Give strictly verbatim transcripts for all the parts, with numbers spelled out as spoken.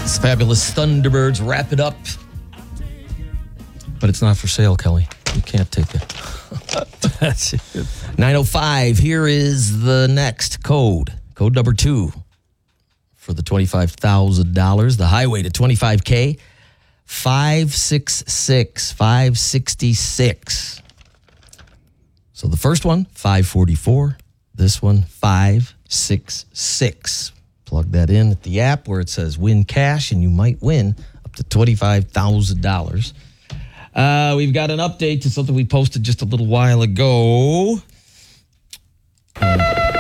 It's fabulous Thunderbirds. Wrap it up. But it's not for sale, Kelly. You can't take it. That's it. nine oh five. Here is the next code. Code number two for the twenty-five thousand dollars. The highway to twenty-five K. five six six. five sixty-six. So the first one, five forty-four. This one, five sixty-six. Plug that in at the app where it says win cash, and you might win up to twenty-five thousand dollars. Uh, we've got an update to something we posted just a little while ago. Um,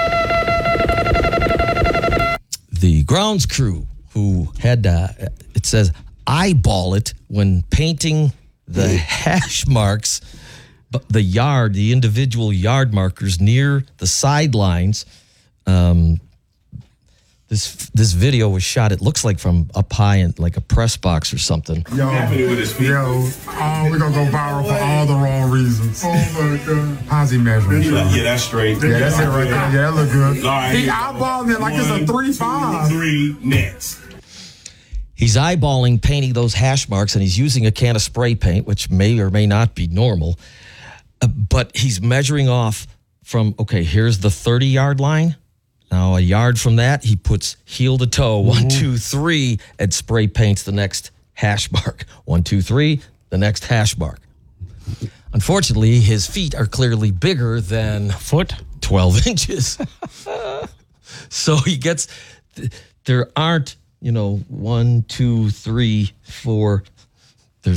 the grounds crew who had, uh, it says, eyeball it when painting the hash marks, the yard, the individual yard markers near the sidelines. Um, This this video was shot, it looks like from up high in like a press box or something. Yo, yo, oh, we're gonna go viral for all the wrong reasons. Oh my God. How's he measuring? Yeah, that's straight. Yeah, that's it right there. Yeah, that look good. All right. He eyeballing it like it's a three five. Three, next. He's eyeballing painting those hash marks, and he's using a can of spray paint, which may or may not be normal. Uh, but he's measuring off from, okay, here's the thirty-yard line. Now, a yard from that, he puts heel to toe, one, two, three, and spray paints the next hash mark. One, two, three, the next hash mark. Unfortunately, his feet are clearly bigger than foot twelve inches. So he gets, there aren't, you know, one, two, three, four,